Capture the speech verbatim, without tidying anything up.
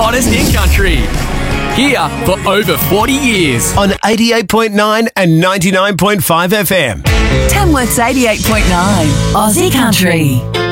hottest in country. Here for over forty years. On eighty-eight point nine and ninety-nine point five F M. Tamworth's eighty-eight point nine Aussie Country.